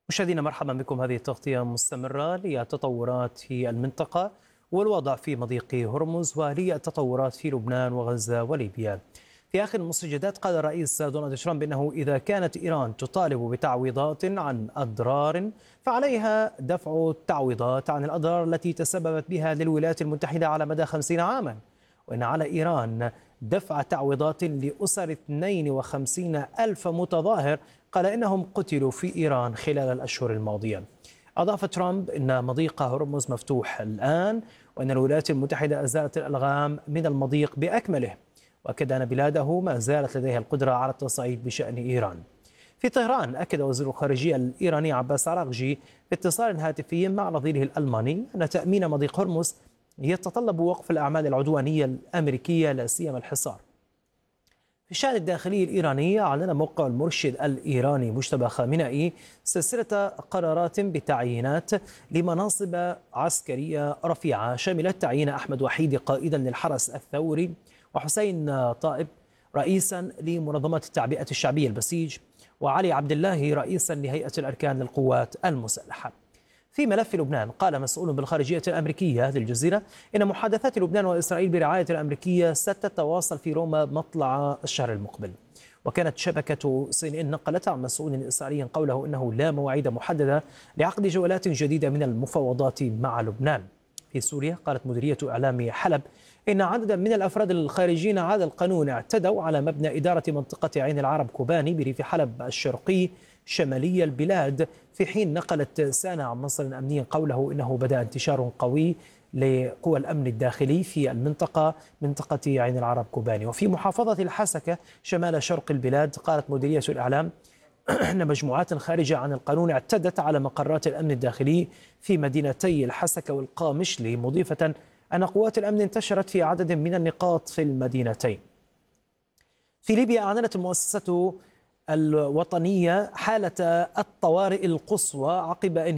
مشاهدينا مرحبا بكم. هذه التغطية مستمرة للتطورات في المنطقة والوضع في مضيق هرمز وللتطورات في لبنان وغزة وليبيا. في آخر المستجدات قال الرئيس دونالد ترامب إنه إذا كانت إيران تطالب بتعويضات عن أضرار فعليها دفع التعويضات عن الأضرار التي تسببت بها للولايات المتحدة على مدى 50 عاما، وإن على إيران دفع تعويضات لأسر 52 ألف متظاهر قال إنهم قتلوا في إيران خلال الأشهر الماضية. أضاف ترامب إن مضيق هرمز مفتوح الآن وأن الولايات المتحدة أزالت الألغام من المضيق بأكمله، وأكد أن بلاده ما زالت لديها القدرة على التصعيد بشأن إيران. في طهران أكد وزير الخارجية الإيراني عباس عراقجي باتصال هاتفي مع نظيره الألماني أن تأمين مضيق هرمز يتطلب وقف الأعمال العدوانية الأمريكية لا سيما الحصار. في الشأن الداخلي الإيراني أعلن موقع المرشد الإيراني مجتبى خامنئي سلسلة قرارات بتعيينات لمناصب عسكرية رفيعة شملت تعيين أحمد وحيد قائدا للحرس الثوري وحسين طائب رئيسا لمنظمة التعبئة الشعبية البسيج وعلي عبد الله رئيسا لهيئة الأركان للقوات المسلحة. في ملف لبنان قال مسؤول بالخارجية الأمريكية للجزيرة إن محادثات لبنان وإسرائيل برعاية الأمريكية ستتواصل في روما مطلع الشهر المقبل. وكانت شبكة CNN نقلت عن مسؤول إسرائيلي قوله إنه لا مواعيد محددة لعقد جولات جديدة من المفاوضات مع لبنان. في سوريا قالت مديرية إعلام حلب إن عددا من الأفراد الخارجين على القانون اعتدوا على مبنى إدارة منطقة عين العرب كوباني بريف حلب الشرقي شمالي البلاد، في حين نقلت سانا عن مصدر أمني قوله إنه بدأ انتشار قوي لقوى الأمن الداخلي في منطقة عين العرب كوباني. وفي محافظة الحسكة شمال شرق البلاد قالت مديرية الإعلام أن مجموعات خارجة عن القانون اعتدت على مقرات الأمن الداخلي في مدينتي الحسكة والقامشلي، مضيفة أن قوات الأمن انتشرت في عدد من النقاط في المدينتين. في ليبيا أعلنت المؤسسة الوطنية حالة الطوارئ القصوى عقب